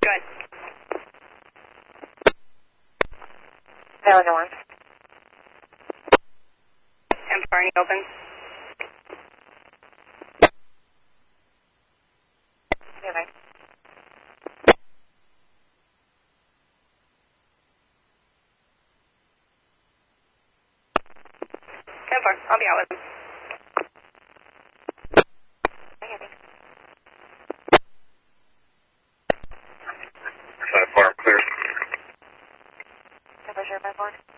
Good. Eleanor. And Barney open. Anyway. I'll be out with him. Farm clear. Temperature by board.